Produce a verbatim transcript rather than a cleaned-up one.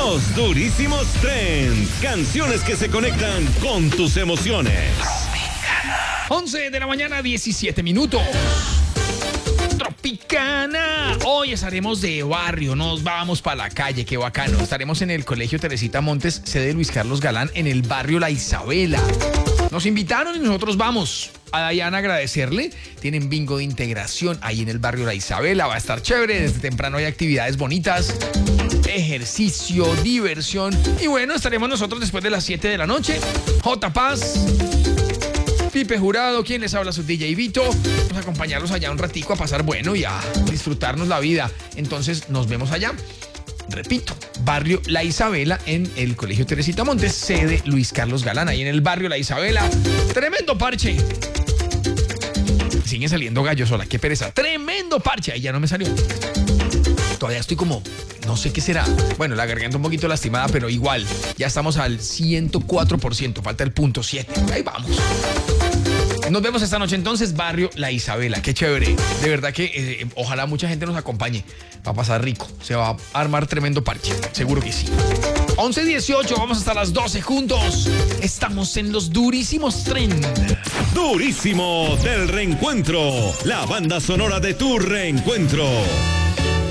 Los Durísimos Trends. Canciones que se conectan con tus emociones. once de la mañana, diecisiete minutos. Tropicana. Hoy estaremos de barrio, nos vamos para la calle, qué bacano. Estaremos en el Colegio Teresita Montes, sede Luis Carlos Galán, en el barrio La Isabela. Nos invitaron y nosotros vamos. A Dayana agradecerle. Tienen bingo de integración ahí en el barrio La Isabela. Va a estar chévere. Desde temprano hay actividades bonitas. Ejercicio, diversión. Y bueno, estaremos nosotros después de las siete de la noche. J. Paz, Pipe Jurado, quien les habla, su D J Vito. Vamos a acompañarlos allá un ratico a pasar bueno y a disfrutarnos la vida. Entonces nos vemos allá. Repito, barrio La Isabela en el Colegio Teresita Montes, sede Luis Carlos Galán, ahí en el barrio La Isabela. Tremendo parche. Siguen saliendo gallos sola, qué pereza. Tremendo parche, ahí ya no me salió. Todavía estoy como, no sé qué será. Bueno, la garganta un poquito lastimada, pero igual, ya estamos al ciento cuatro por ciento, falta el punto siete. Ahí vamos. Nos vemos esta noche entonces, barrio La Isabela, qué chévere. De verdad que eh, ojalá mucha gente nos acompañe. Va a pasar rico, se va a armar tremendo parche, seguro que sí. once dieciocho, vamos hasta las doce juntos. Estamos en los Durísimos Trends. Durísimo del reencuentro. La banda sonora de tu reencuentro.